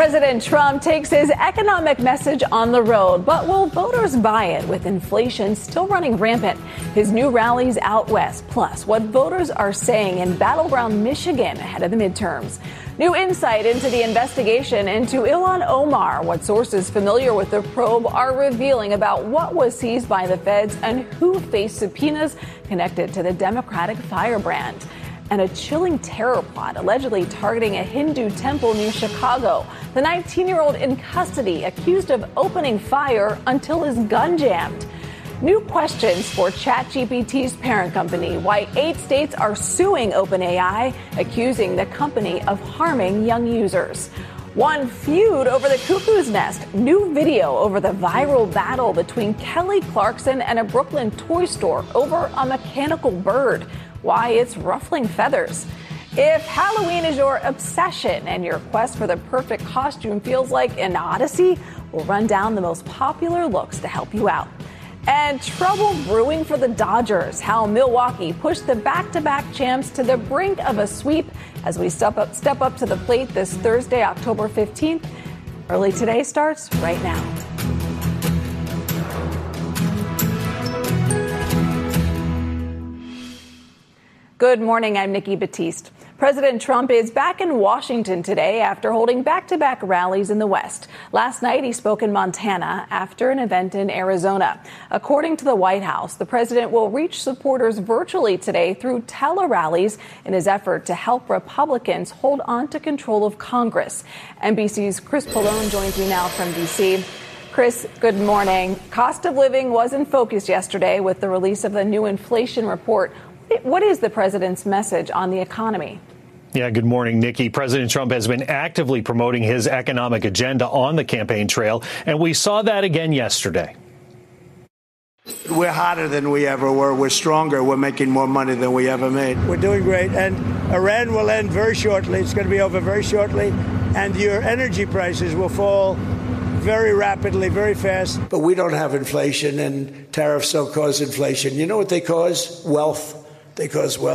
President Trump takes his economic message on the road, but will voters buy it with inflation still running rampant? His new rallies out west, plus what voters are saying in battleground Michigan ahead of the midterms. New insight into the investigation into Ilhan Omar, what sources familiar with the probe are revealing about what was seized by the feds and who faced subpoenas connected to the Democratic firebrand. And a chilling terror plot allegedly targeting a Hindu temple near Chicago. The 19-year-old in custody accused of opening fire until his gun jammed. New questions for ChatGPT's parent company, why 8 states are suing OpenAI, accusing the company of harming young users. One feud over the cuckoo's nest. New video over the viral battle between Kelly Clarkson and a Brooklyn toy store over a mechanical bird. Why it's ruffling feathers. If Halloween is your obsession and your quest for the perfect costume feels like an odyssey, we'll run down the most popular looks to help you out. And trouble brewing for the Dodgers. How Milwaukee pushed the back-to-back champs to the brink of a sweep as we step up to the plate this Thursday, October 15th. Early Today starts right now. Good morning. I'm Nikki Batiste. President Trump is back in Washington today after holding back-to-back rallies in the West. Last night, he spoke in Montana after an event in Arizona. According to the White House, the president will reach supporters virtually today through tele-rallies in his effort to help Republicans hold on to control of Congress. NBC's Chris Pallone joins me now from D.C. Chris, good morning. Cost of living was in focus yesterday with the release of the new inflation report. What is the president's message on the economy? Yeah, good morning, Nikki. President Trump has been actively promoting his economic agenda on the campaign trail, and we saw that again yesterday. We're hotter than we ever were. We're stronger. We're making more money than we ever made. We're doing great. And Iran will end very shortly. It's going to be over very shortly. And your energy prices will fall very rapidly, very fast. But we don't have inflation, and tariffs don't cause inflation. You know what they cause? Wealth. They cause wealth.